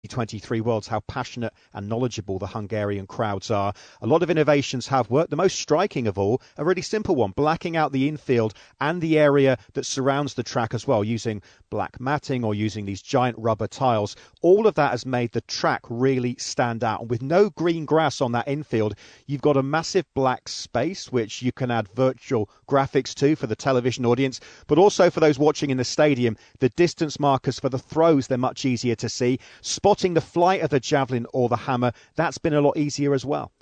2023 Worlds, how passionate and knowledgeable the Hungarian crowds are. A lot of innovations have worked. The most striking of all, a really simple one, blacking out the infield and the area that surrounds the track as well, using black matting or using these giant rubber tiles. All of that has made the track really stand out. And with no green grass on that infield, you've got a massive black space, which you can add virtual graphics to for the television audience, but also for those watching in the stadium, the distance markers for the throws, they're much easier to see. Spotting the flight of the javelin or the hammer, that's been a lot easier as well.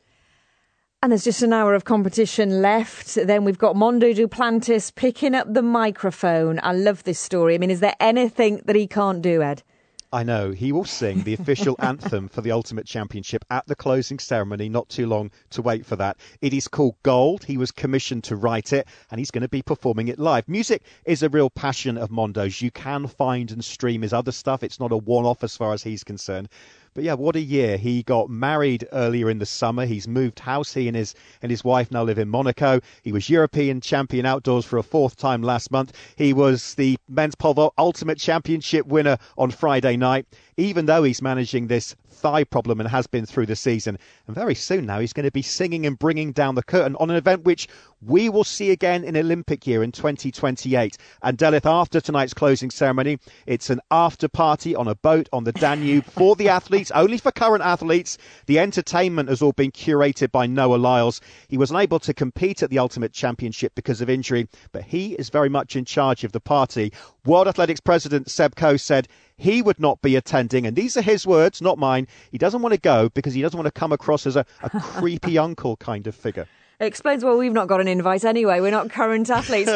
And there's just an hour of competition left. Then we've got Mondo Duplantis picking up the microphone. I love this story. I mean, is there anything that he can't do, Ed? I know. He will sing the official anthem for the Ultimate Championship at the closing ceremony. Not too long to wait for that. It is called Gold. He was commissioned to write it, and he's going to be performing it live. Music is a real passion of Mondo's. You can find and stream his other stuff. It's not a one-off as far as he's concerned. But yeah, what a year. He got married earlier in the summer. He's moved house. He and his wife now live in Monaco. He was European champion outdoors for a fourth time last month. He was the men's pole Ultimate Championship winner on Friday night, even though he's managing this thigh problem and has been through the season. And very soon now he's going to be singing and bringing down the curtain on an event which we will see again in Olympic year in 2028. And Delith, after tonight's closing ceremony, it's an after party on a boat on the Danube for the athletes, only for current athletes. The entertainment has all been curated by Noah Lyles. He was unable to compete at the Ultimate Championship because of injury, but he is very much in charge of the party. World Athletics President Seb Coe said he would not be attending, and these are his words, not mine. He doesn't want to go because he doesn't want to come across as a creepy uncle kind of figure. It explains why we've not got an invite anyway. We're not current athletes.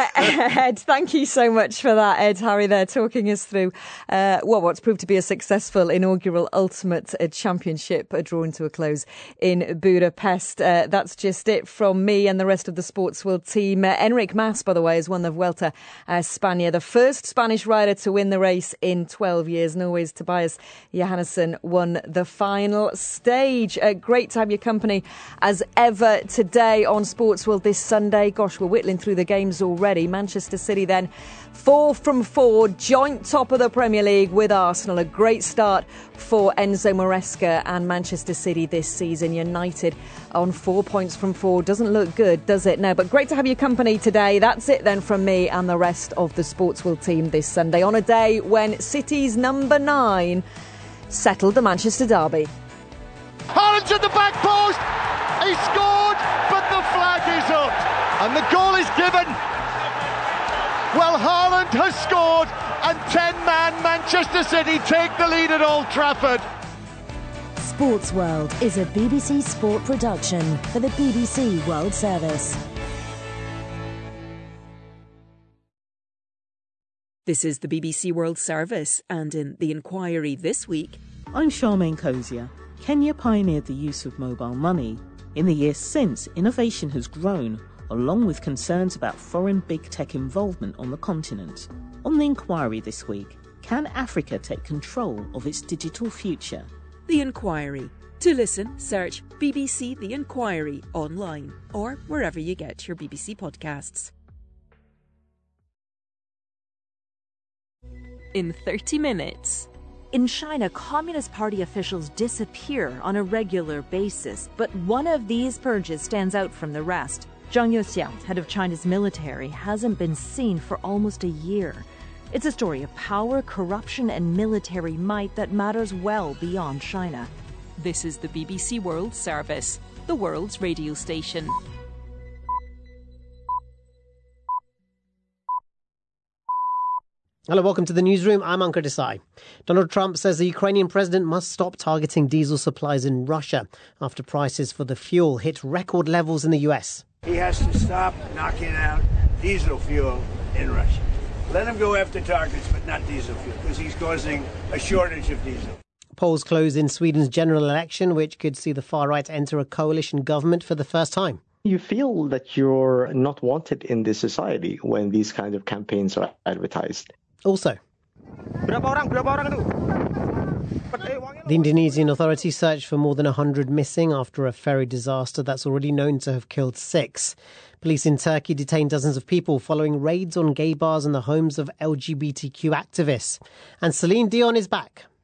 Ed, thank you so much for that. Ed Harry there talking us through what's proved to be a successful inaugural Ultimate Championship drawing to a close in Budapest. That's just it from me and the rest of the Sports World team. Enric Mas, by the way, has won the Vuelta a España, the first Spanish rider to win the race in 12 years. Norway's Tobias Johannesson won the final stage. Great to have your company as ever today on Sports World this Sunday. Gosh, we're whittling through the games already. Manchester City then 4 from 4, joint top of the Premier League with Arsenal. A great start for Enzo Maresca and Manchester City this season. United on 4 points from 4. Doesn't look good, does it? No, but great to have your company today. That's it then from me and the rest of the Sports World team this Sunday on a day when City's number 9 settled the Manchester derby. Haaland's at the back post. He scored, but the flag is up. And the goal is given. Well, Haaland has scored, and 10-man Manchester City take the lead at Old Trafford. Sports World is a BBC Sport production for the BBC World Service. This is the BBC World Service, and in The Inquiry this week... I'm Charmaine Cozier. Kenya pioneered the use of mobile money. In the years since, innovation has grown, along with concerns about foreign big tech involvement on the continent. On The Inquiry this week, can Africa take control of its digital future? The Inquiry. To listen, search BBC The Inquiry online or wherever you get your BBC podcasts. In 30 minutes... In China, Communist Party officials disappear on a regular basis, but one of these purges stands out from the rest. Zhang Youxiang, head of China's military, hasn't been seen for almost a year. It's a story of power, corruption, and military might that matters well beyond China. This is the BBC World Service, the world's radio station. Hello, welcome to the newsroom. I'm Ankur Desai. Donald Trump says the Ukrainian president must stop targeting diesel supplies in Russia after prices for the fuel hit record levels in the US. He has to stop knocking out diesel fuel in Russia. Let him go after targets, but not diesel fuel, because he's causing a shortage of diesel. Polls close in Sweden's general election, which could see the far right enter a coalition government for the first time. You feel that you're not wanted in this society when these kind of campaigns are advertised. Also, the Indonesian authorities search for more than 100 missing after a ferry disaster that's already known to have killed 6. Police in Turkey detained dozens of people following raids on gay bars and the homes of LGBTQ activists. And Celine Dion is back.